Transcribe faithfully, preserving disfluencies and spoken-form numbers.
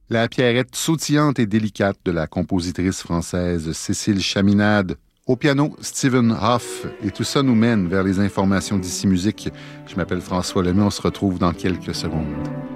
La Pierrette sautillante et délicate de la compositrice française Cécile Chaminade. Au piano, Stephen Hoff. Et tout ça nous mène vers les informations d'Ici Musique. Je m'appelle François Lemay. On se retrouve dans quelques secondes.